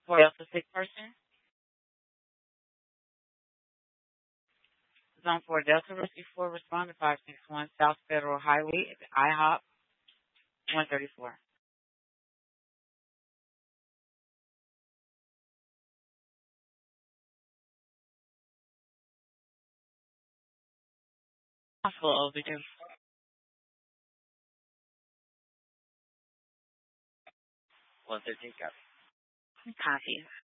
For else a sick person. Zone 4 Delta Rescue 4 responded 561 South Federal Highway, IHOP 134. Hospital overdue. One 13 copy. Copy.